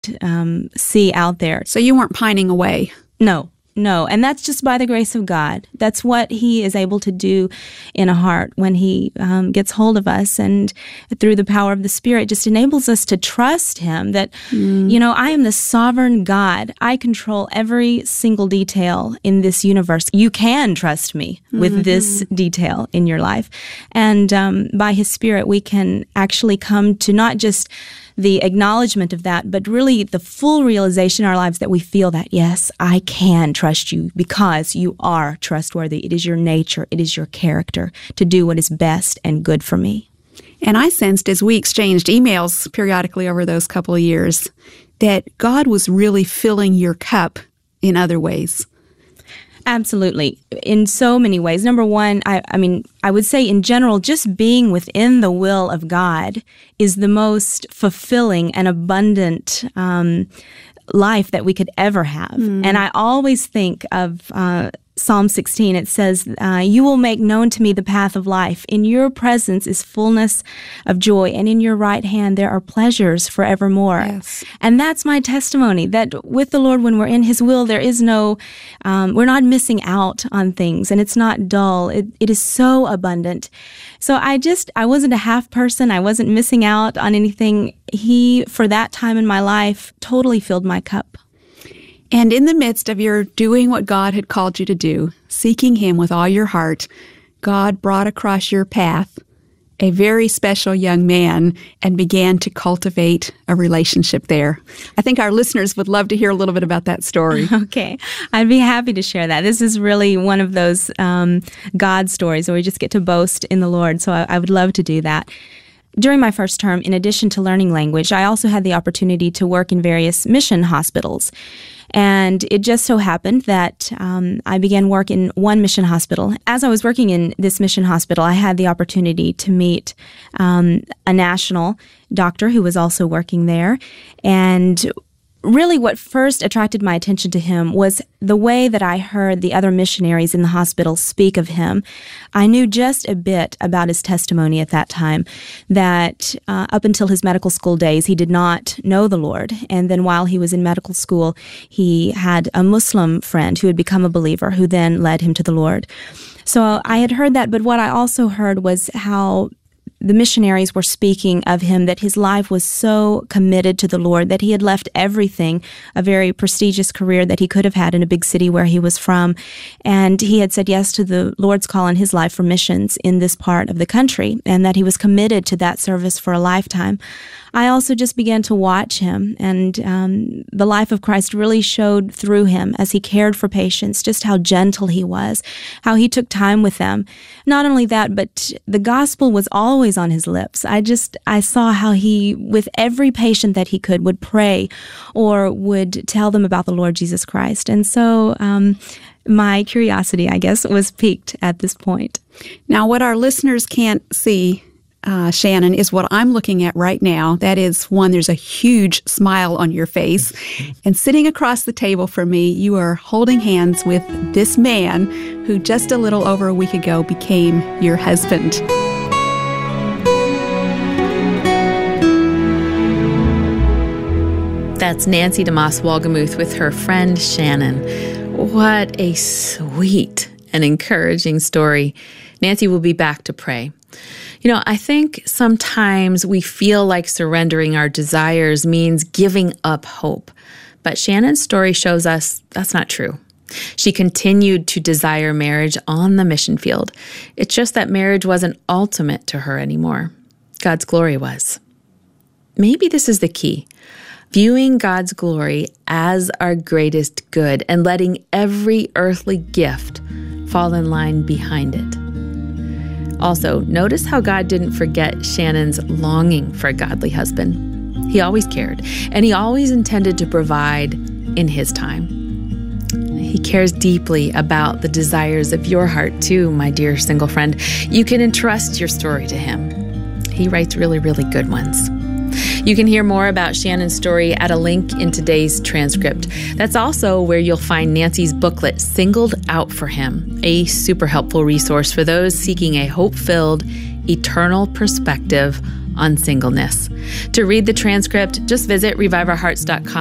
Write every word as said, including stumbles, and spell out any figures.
um, see out there. So you weren't pining away? No. No, and that's just by the grace of God. That's what He is able to do in a heart when He um, gets hold of us, and through the power of the Spirit just enables us to trust Him that, mm. you know, I am the sovereign God. I control every single detail in this universe. You can trust me with mm-hmm. this detail in your life. And um, by His Spirit, we can actually come to not just the acknowledgement of that, but really the full realization in our lives that we feel that, yes, I can trust you because you are trustworthy. It is your nature, it is your character to do what is best and good for me. And I sensed as we exchanged emails periodically over those couple of years that God was really filling your cup in other ways. Absolutely. In so many ways. Number one, I, I mean, I would say in general, just being within the will of God is the most fulfilling and abundant um, life that we could ever have. Mm. And I always think of uh, Psalm sixteen. It says, uh, you will make known to me the path of life. In your presence is fullness of joy, and in your right hand there are pleasures forevermore. Yes. And that's my testimony, that with the Lord, when we're in His will, there is no, um, we're not missing out on things, and it's not dull. It, it is so abundant. So I just, I wasn't a half person. I wasn't missing out on anything. He, for that time in my life, totally filled my cup. And in the midst of your doing what God had called you to do, seeking Him with all your heart, God brought across your path a very special young man and began to cultivate a relationship there. I think our listeners would love to hear a little bit about that story. Okay. I'd be happy to share that. This is really one of those um, God stories where we just get to boast in the Lord, so I, I would love to do that. During my first term, in addition to learning language, I also had the opportunity to work in various mission hospitals. And it just so happened that um, I began work in one mission hospital. As I was working in this mission hospital, I had the opportunity to meet um, a national doctor who was also working there. And really what first attracted my attention to him was the way that I heard the other missionaries in the hospital speak of him. I knew just a bit about his testimony at that time, that uh, up until his medical school days, he did not know the Lord. And then while he was in medical school, he had a Muslim friend who had become a believer, who then led him to the Lord. So I had heard that, but what I also heard was how the missionaries were speaking of him, that his life was so committed to the Lord, that he had left everything, a very prestigious career that he could have had in a big city where he was from, and he had said yes to the Lord's call in his life for missions in this part of the country, and that he was committed to that service for a lifetime. I also just began to watch him, and um, the life of Christ really showed through him as he cared for patients, just how gentle he was, how he took time with them. Not only that, but the gospel was always on his lips. I just, I saw how he, with every patient that he could, would pray or would tell them about the Lord Jesus Christ. And so um, my curiosity, I guess, was piqued at this point. Now, what our listeners can't see, Uh, Shannon, is what I'm looking at right now. That is, one, there's a huge smile on your face. And sitting across the table from me, you are holding hands with this man who just a little over a week ago became your husband. That's Nancy DeMoss Wolgemuth with her friend Shannon. What a sweet and encouraging story. Nancy will be back to pray. You know, I think sometimes we feel like surrendering our desires means giving up hope. But Shannon's story shows us that's not true. She continued to desire marriage on the mission field. It's just that marriage wasn't ultimate to her anymore. God's glory was. Maybe this is the key. Viewing God's glory as our greatest good and letting every earthly gift fall in line behind it. Also, notice how God didn't forget Shannon's longing for a godly husband. He always cared, and he always intended to provide in his time. He cares deeply about the desires of your heart too, my dear single friend. You can entrust your story to him. He writes really, really good ones. You can hear more about Shannon's story at a link in today's transcript. That's also where you'll find Nancy's booklet, Singled Out for Him, a super helpful resource for those seeking a hope-filled, eternal perspective on singleness. To read the transcript, just visit revive our hearts dot com.